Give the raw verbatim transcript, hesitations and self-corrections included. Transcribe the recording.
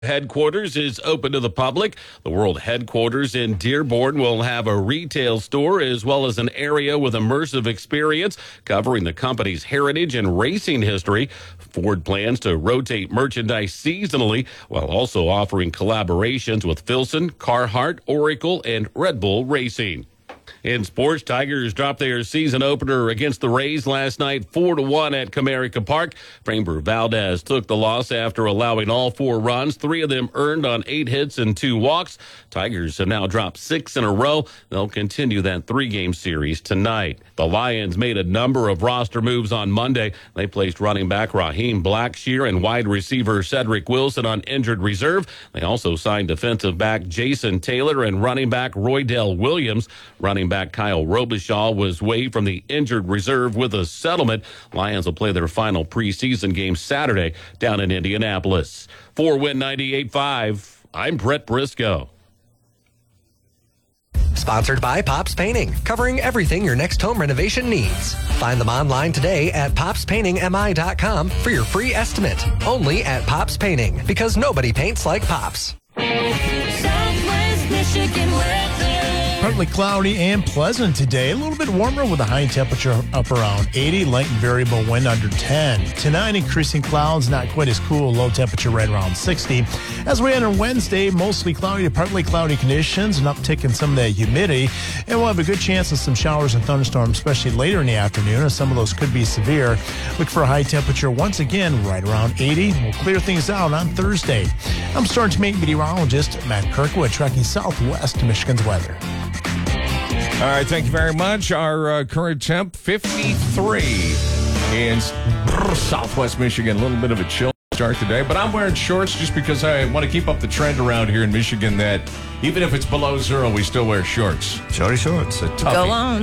Headquarters is open to the public. The world headquarters in Dearborn will have a retail store as well as an area with immersive experience covering the company's heritage and racing history. Ford plans to rotate merchandise seasonally while also offering collaborations with Filson, Carhartt, Oracle, and Red Bull Racing. In sports, Tigers dropped their season opener against the Rays last night, four to one at Comerica Park. Framber Valdez took the loss after allowing all four runs, three of them earned on eight hits and two walks. Tigers have now dropped six in a row. They'll continue that three-game series tonight. The Lions made a number of roster moves on Monday. They placed running back Raheem Blackshear and wide receiver Cedric Wilson on injured reserve. They also signed defensive back Jason Taylor and running back Roydell Williams. Running back Kyle Robichaud was waived from the injured reserve with a settlement. Lions will play their final preseason game Saturday down in Indianapolis. For Win ninety-eight point five, I'm Brett Briscoe. Sponsored by Pops Painting, covering everything your next home renovation needs. Find them online today at pops painting m i dot com for your free estimate. Only at Pops Painting, because nobody paints like Pops. Southwest Michigan weather. Partly cloudy and pleasant today. A little bit warmer with a high temperature up around eighty. Light and variable wind under ten. Tonight, increasing clouds, not quite as cool. Low temperature right around sixty. As we enter Wednesday, mostly cloudy to partly cloudy conditions. An uptick in some of that humidity. And we'll have a good chance of some showers and thunderstorms, especially later in the afternoon. And some of those could be severe. Look for a high temperature once again right around eighty. We'll clear things out on Thursday. I'm Storm Team eight meteorologist Matt Kirkwood, tracking southwest Michigan's weather. All right, thank you very much. Our uh, current temp, fifty-three in southwest Michigan. A little bit of a chill start today, but I'm wearing shorts just because I want to keep up the trend around here in Michigan that even if it's below zero, we still wear shorts. Shorty shorts. It's a toughie. Go on.